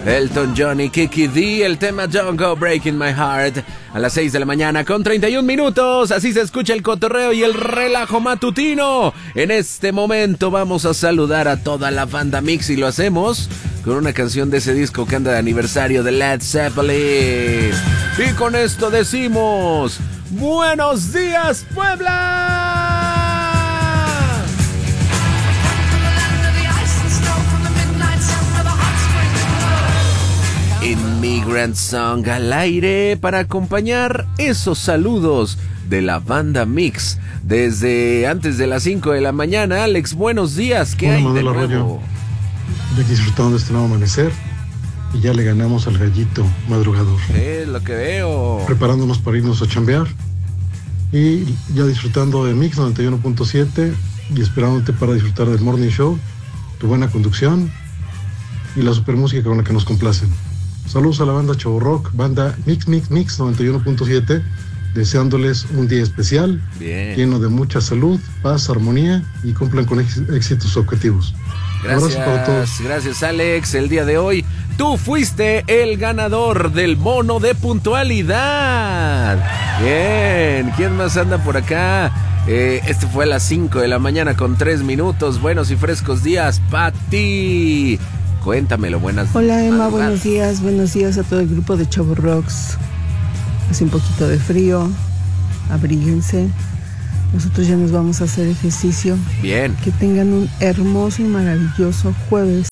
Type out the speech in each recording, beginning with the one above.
Elton John y Kiki D, el tema Don't Go Breaking My Heart, a las 6 de la mañana con 31 minutos, así se escucha el cotorreo y el relajo matutino. En este momento vamos a saludar a toda la banda Mix y lo hacemos con una canción de ese disco que anda de aniversario de Led Zeppelin. Y con esto decimos, ¡buenos días, Puebla! Immigrant Song al aire para acompañar esos saludos de la banda Mix. Desde antes de las 5 de la mañana, Alex, buenos días. ¿Qué hay de nuevo? Arroyo. Ya disfrutando de este nuevo amanecer y ya le ganamos al gallito madrugador. Es lo que veo. Preparándonos para irnos a chambear y ya disfrutando de Mix 91.7 y esperándote para disfrutar del Morning Show, tu buena conducción y la super música con la que nos complacen. Saludos a la banda Chavo Rock, banda Mix 91.7, deseándoles un día especial, bien, lleno de mucha salud, paz, armonía y cumplan con éxito sus objetivos. Gracias para todos. Gracias, Alex. El día de hoy tú fuiste el ganador del bono de puntualidad. Bien, ¿quién más anda por acá? Este fue a las 5 de la mañana con 3 minutos. Buenos y frescos días, Pati. Cuéntamelo, buenas. Hola Emma, buenos días a todo el grupo de Chavo Rocks. Hace un poquito de frío, abríguense. Nosotros ya nos vamos a hacer ejercicio. Bien. Que tengan un hermoso y maravilloso jueves.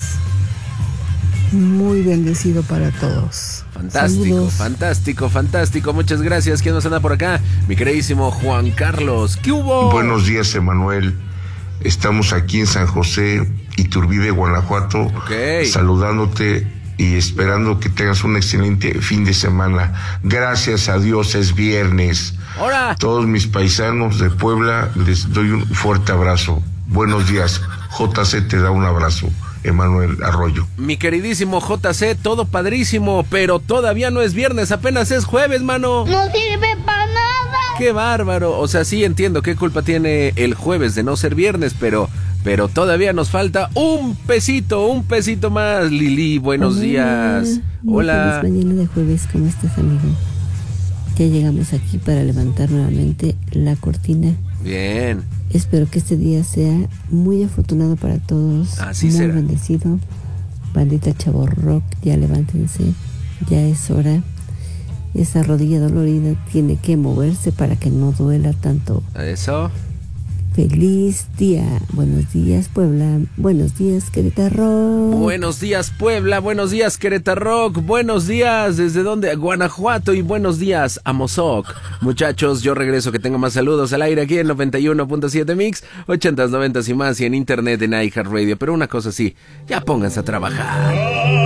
Muy bendecido para todos. Fantástico, saludos. fantástico. Muchas gracias. ¿Quién nos anda por acá? Mi queridísimo Juan Carlos. ¿Qué hubo? Buenos días, Emanuel. Estamos aquí en San José, Iturbide, Guanajuato, saludándote y esperando que tengas un excelente fin de semana. Gracias a Dios es viernes. ¡Hola! Todos mis paisanos de Puebla les doy un fuerte abrazo. Buenos días. JC te da un abrazo. Emanuel Arroyo. Mi queridísimo JC, todo padrísimo, pero todavía no es viernes, apenas es jueves, mano. No sirve para nada. ¡Qué bárbaro! O sea, sí entiendo qué culpa tiene el jueves de no ser viernes, pero todavía nos falta un pesito más. Lili, buenos días. Hola. Feliz mañana de jueves, ¿cómo estás, amigo? Ya llegamos aquí para levantar nuevamente la cortina. Bien. Espero que este día sea muy afortunado para todos. Así muy será. Bendecido. Bandita Chavo Rock, ya levántense. Ya es hora. Esa rodilla dolorida tiene que moverse para que no duela tanto. Eso. Feliz día. Buenos días, Puebla. Buenos días, Querétaro. Buenos días, Puebla. Buenos días, Querétaro. Buenos días, ¿desde dónde? Guanajuato. Y buenos días, Amozoc. Muchachos, yo regreso, que tengo más saludos al aire aquí en 91.7 Mix, 80s, 90s y más, y en internet en iHeartRadio. Pero una cosa sí, ya pónganse a trabajar.